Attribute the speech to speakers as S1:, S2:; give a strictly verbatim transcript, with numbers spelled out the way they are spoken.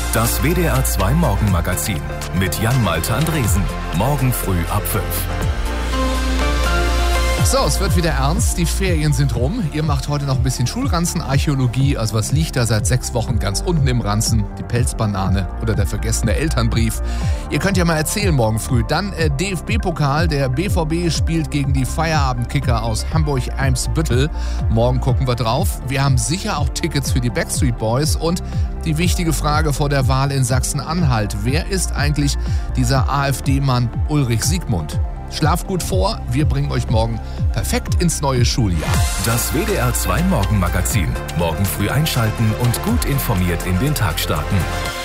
S1: Das W D R zwei Morgenmagazin mit Jan-Malte Andresen. Morgen früh ab fünf.
S2: So, es wird wieder ernst. Die Ferien sind rum. Ihr macht heute noch ein bisschen Schulranzenarchäologie. Also was liegt da seit sechs Wochen ganz unten im Ranzen? Die Pelzbanane oder der vergessene Elternbrief. Ihr könnt ja mal erzählen morgen früh. Dann äh, D F B-Pokal. Der B V B spielt gegen die Feierabendkicker aus Hamburg-Eimsbüttel. Morgen gucken wir drauf. Wir haben sicher auch Tickets für die Backstreet Boys. Und die wichtige Frage vor der Wahl in Sachsen-Anhalt. Wer ist eigentlich dieser AfD-Mann Ulrich Siegmund? Schlaft gut vor, wir bringen euch morgen perfekt ins neue Schuljahr.
S1: Das W D R zwei Morgenmagazin. Morgen früh einschalten und gut informiert in den Tag starten.